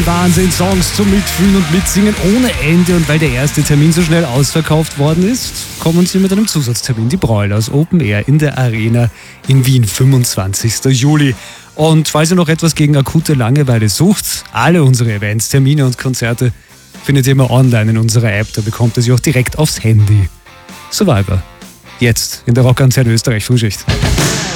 ein Wahnsinn, Songs zum Mitfühlen und Mitsingen ohne Ende. Und weil der erste Termin so schnell ausverkauft worden ist, kommen sie mit einem Zusatztermin, die Broilers Open Air in der Arena in Wien, 25. Juli. Und falls ihr noch etwas gegen akute Langeweile sucht, alle unsere Events, Termine und Konzerte findet ihr immer online in unserer App, da bekommt ihr sie auch direkt aufs Handy. Survivor, jetzt in der Rockantenne Österreich Frühschicht.